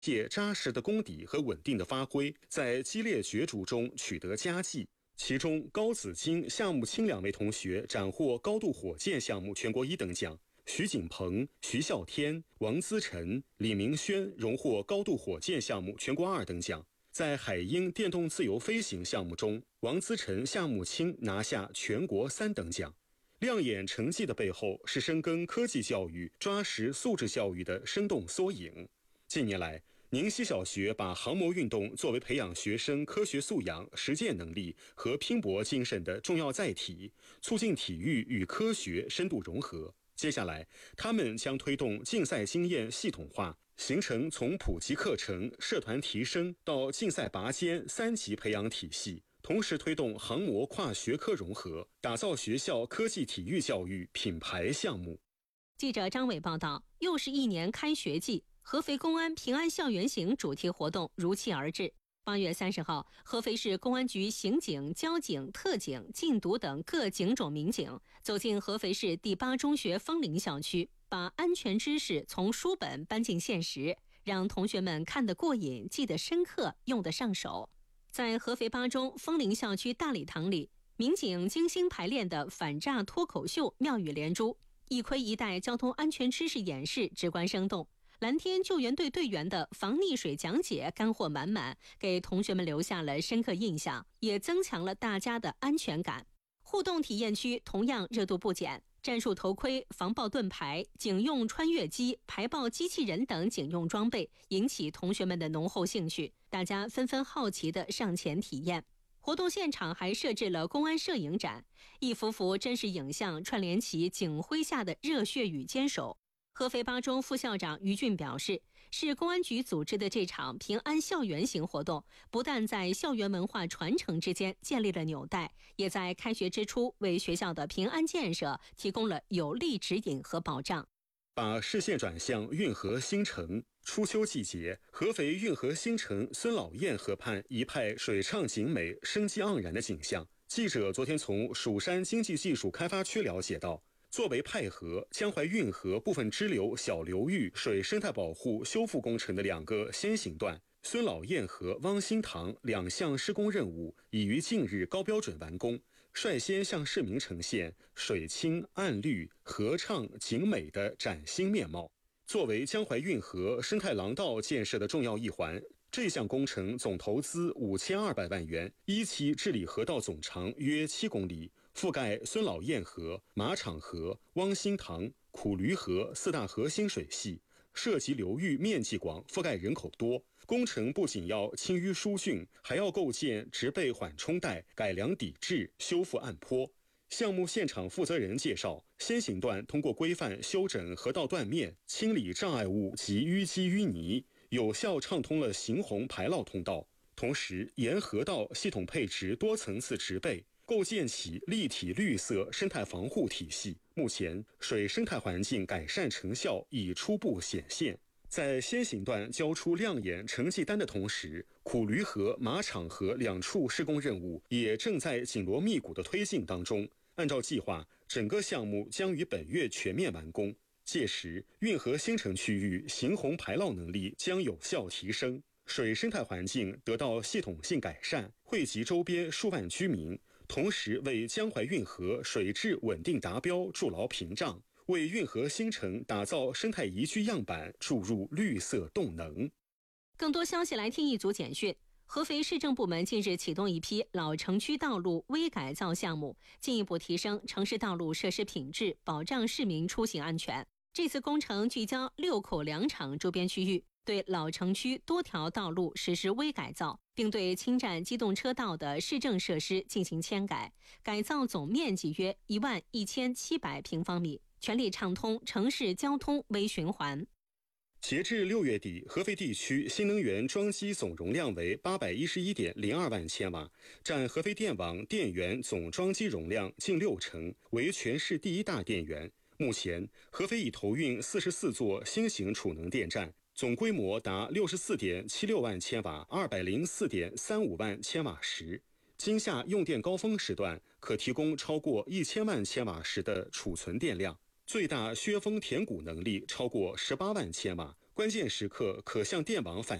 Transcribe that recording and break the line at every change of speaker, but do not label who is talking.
借扎实的功底和稳定的发挥，在激烈角逐中取得佳绩。其中，高子金、夏木清两位同学斩获高度火箭项目全国1等奖，徐景鹏、徐啸天、王资晨、李明轩荣获高度火箭项目全国2等奖。在海鹰电动自由飞行项目中，王资晨、夏木清拿下全国3等奖。亮眼成绩的背后是深耕科技教育、抓实素质教育的生动缩影。近年来，宁西小学把航模运动作为培养学生科学素养、实践能力和拼搏精神的重要载体，促进体育与科学深度融合。接下来，他们将推动竞赛经验系统化，形成从普及课程、社团提升到竞赛拔尖3级培养体系，同时推动航模跨学科融合，打造学校科技体育教育品牌项目。
记者张伟报道，又是一年开学季，合肥公安平安校园行主题活动如期而至。8月30号，合肥市公安局刑警、交警、特警、禁毒等各警种民警走进合肥市第8中学枫林校区，把安全知识从书本搬进现实，让同学们看得过瘾、记得深刻、用得上手。在合肥8中枫林校区大礼堂里，民警精心排练的反诈脱口秀妙语连珠，一盔一带交通安全知识演示直观生动，蓝天救援队队员的防溺水讲解干货满满，给同学们留下了深刻印象，也增强了大家的安全感。互动体验区同样热度不减，战术头盔、防爆盾牌、警用穿越机、排爆机器人等警用装备引起同学们的浓厚兴趣，大家纷纷好奇地上前体验。活动现场还设置了公安摄影展，一幅幅真实影像串联起警徽下的热血与坚守。合肥8中副校长于俊表示，市公安局组织的这场平安校园行活动，不但在校园文化传承之间建立了纽带，也在开学之初为学校的平安建设提供了有力指引和保障。
把视线转向运河新城。初秋季节，合肥运河新城孙老堰河畔一派水畅景美、生机盎然的景象。记者昨天从蜀山经济技术开发区了解到，作为派河、江淮运河部分支流小流域水生态保护修复工程的2个先行段，孙老堰河、汪心塘2项施工任务已于近日高标准完工，率先向市民呈现水清岸绿、河畅景美的崭新面貌。作为江淮运河生态廊道建设的重要一环，这项工程总投资5200万元，一期治理河道总长约7公里，覆盖孙老堰河、马场河、汪心塘、苦驴河4大核心水系，涉及流域面积广，覆盖人口多。工程不仅要清淤疏浚，还要构建植被缓冲带、改良底质、修复岸坡。项目现场负责人介绍，先行段通过规范修整河道断面、清理障碍物及淤积淤泥，有效畅通了行洪排涝通道，同时沿河道系统配置多层次植被，构建起立体绿色生态防护体系。目前，水生态环境改善成效已初步显现。在先行段交出亮眼成绩单的同时，苦驴河、马场河2处施工任务也正在紧锣密鼓的推进当中。按照计划，整个项目将于本月全面完工。届时，运河新城区域行洪排涝能力将有效提升，水生态环境得到系统性改善，惠及周边数万居民，同时为江淮运河水质稳定达标筑牢屏障，为运河新城打造生态宜居样板注入绿色动能。
更多消息来听一组简讯。合肥市政部门近日启动一批老城区道路微改造项目，进一步提升城市道路设施品质，保障市民出行安全。这次工程聚焦6口粮场周边区域，对老城区多条道路实施微改造，并对侵占机动车道的市政设施进行迁改，改造总面积约11700平方米，全力畅通城市交通微循环。
截至6月底，合肥地区新能源装机总容量为811.02万千瓦，占合肥电网电源总装机容量近60%，为全市第1大电源。目前，合肥已投运44座新型储能电站，总规模达64.76万千瓦，204.35万千瓦时。今夏用电高峰时段，可提供超过1000万千瓦时的储存电量。最大削峰填谷能力超过18万千瓦， 关键时刻可向电网反